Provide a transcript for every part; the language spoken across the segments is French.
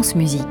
France Musique.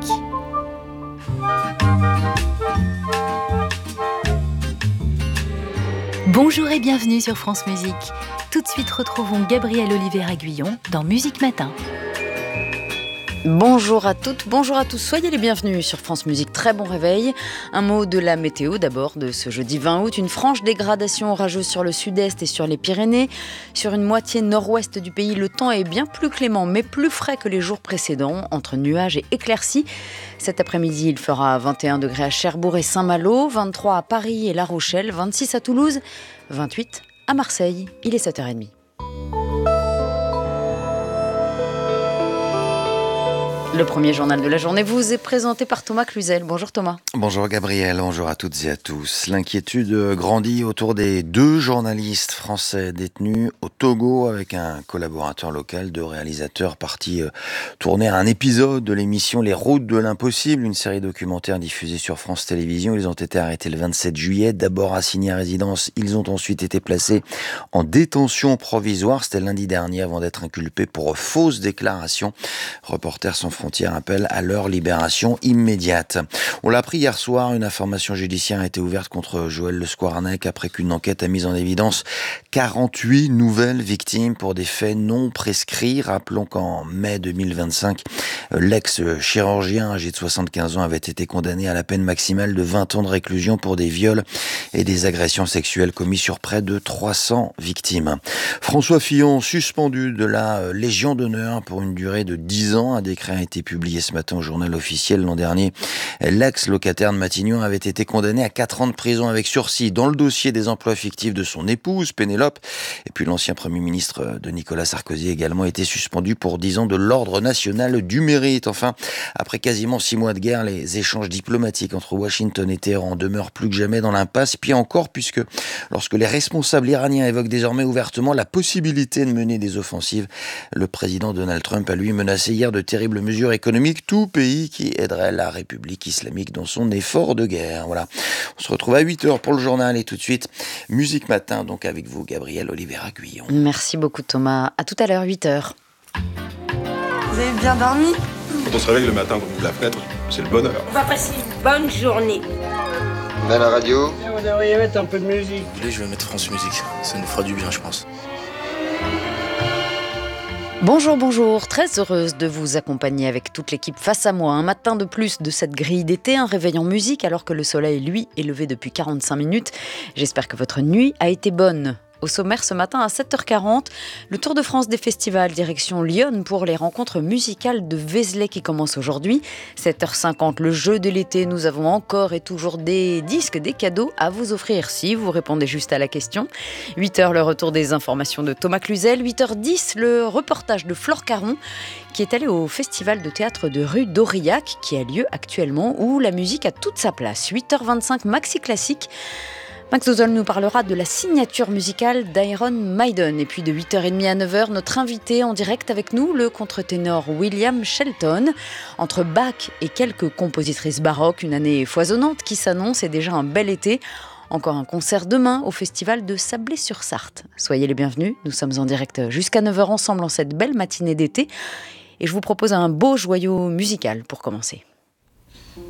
Bonjour et bienvenue sur France Musique. Tout de suite, retrouvons Gabrielle Olivier-Aguillon dans Musique Matin. Bonjour à toutes, bonjour à tous, soyez les bienvenus sur France Musique, très bon réveil. Un mot de la météo d'abord de ce jeudi 20 août, une franche dégradation orageuse sur le sud-est et sur les Pyrénées. Sur une moitié nord-ouest du pays, le temps est bien plus clément mais plus frais que les jours précédents, entre nuages et éclaircies. Cet après-midi, il fera 21 degrés à Cherbourg et Saint-Malo, 23 à Paris et La Rochelle, 26 à Toulouse, 28 à Marseille. Il est 7h30. Le premier journal de la journée vous est présenté par Thomas Cluzel. Bonjour Thomas. Bonjour Gabriel, bonjour à toutes et à tous. L'inquiétude grandit autour des 2 journalistes français détenus au Togo avec un collaborateur local, 2 réalisateurs partis tourner un épisode de l'émission Les Routes de l'Impossible, une série documentaire diffusée sur France Télévisions. Ils ont été arrêtés le 27 juillet, d'abord assignés à résidence, ils ont ensuite été placés en détention provisoire. C'était lundi dernier avant d'être inculpés pour fausses déclarations. Reporters sans frontières appellent à leur libération immédiate. On l'a appris hier soir, une information judiciaire a été ouverte contre Joël Le Squarnec après qu'une enquête a mis en évidence 48 nouvelles victimes pour des faits non prescrits. Rappelons qu'en mai 2025, l'ex-chirurgien âgé de 75 ans avait été condamné à la peine maximale de 20 ans de réclusion pour des viols et des agressions sexuelles commis sur près de 300 victimes. François Fillon, suspendu de la Légion d'honneur pour une durée de 10 ans. Un décret a été publié ce matin au journal officiel. L'an dernier, l'ex-locataire de Matignon avait été condamné à 4 ans de prison avec sursis dans le dossier des emplois fictifs de son épouse, Pénélope. Et puis l'ancien Premier ministre de Nicolas Sarkozy a également été suspendu pour 10 ans de l'Ordre national du mérite. Enfin, après quasiment 6 mois de guerre, les échanges diplomatiques entre Washington et Téhéran demeurent plus que jamais dans l'impasse. Pire encore, puisque lorsque les responsables iraniens évoquent désormais ouvertement la possibilité de mener des offensives, le président Donald Trump a lui menacé hier de terribles mesures économiques, tout pays qui aiderait la République islamique dans son effort de guerre. Voilà. On se retrouve à 8h pour le journal et tout de suite, Musique Matin, donc avec vous, Gabrielle Olivier-Aguillon. Merci beaucoup Thomas. À tout à l'heure, 8h. Vous avez bien dormi ? Quand on se réveille le matin, qu'on ouvre la fenêtre, c'est le bonheur. On va passer une bonne journée. On a la radio. Vous devriez mettre un peu de musique. Je vais mettre France Musique, ça nous fera du bien je pense. Bonjour, très heureuse de vous accompagner avec toute l'équipe face à moi. Un matin de plus de cette grille d'été, un réveil en musique alors que le soleil, lui, est levé depuis 45 minutes. J'espère que votre nuit a été bonne. Au sommaire ce matin à 7h40, le Tour de France des festivals direction Lyon pour les rencontres musicales de Vézelay qui commencent aujourd'hui. 7h50, le jeu de l'été, nous avons encore et toujours des disques, des cadeaux à vous offrir si vous répondez juste à la question. 8h, le retour des informations de Thomas Cluzel. 8h10, le reportage de Flore Caron qui est allée au festival de théâtre de rue d'Aurillac qui a lieu actuellement où la musique a toute sa place. 8h25, Maxi Classique. Max Ozol nous parlera de la signature musicale d'Iron Maiden. Et puis de 8h30 à 9h, notre invité en direct avec nous, le contre-ténor William Shelton. Entre Bach et quelques compositrices baroques, une année foisonnante qui s'annonce et déjà un bel été. Encore un concert demain au festival de Sablé-sur-Sarthe. Soyez les bienvenus, nous sommes en direct jusqu'à 9h ensemble en cette belle matinée d'été. Et je vous propose un beau joyau musical pour commencer.